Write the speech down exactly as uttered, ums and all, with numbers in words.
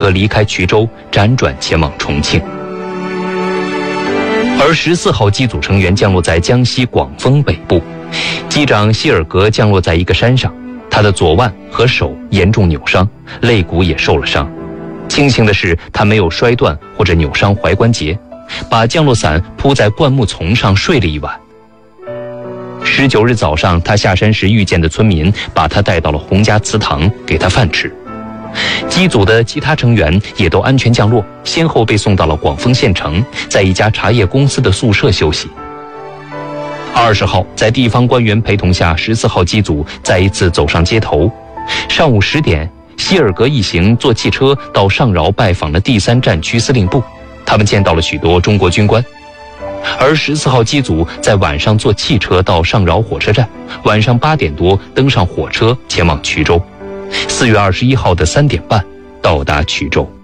刻离开衢州，辗转前往重庆。而十四号机组成员降落在江西广丰北部，机长希尔格降落在一个山上，他的左腕和手严重扭伤，肋骨也受了伤。庆幸的是，他没有摔断或者扭伤踝关节，把降落伞铺在灌木丛上睡了一晚。十九日早上，他下山时遇见的村民把他带到了洪家祠堂，给他饭吃。机组的其他成员也都安全降落，先后被送到了广丰县城，在一家茶叶公司的宿舍休息。二十号，在地方官员陪同下，十四号机组再一次走上街头。上午十点，希尔格一行坐汽车到上饶拜访了第三战区司令部，他们见到了许多中国军官。而十四号机组在晚上坐汽车到上饶火车站，晚上八点多登上火车前往衢州。四月二十一号的三点半到达衢州。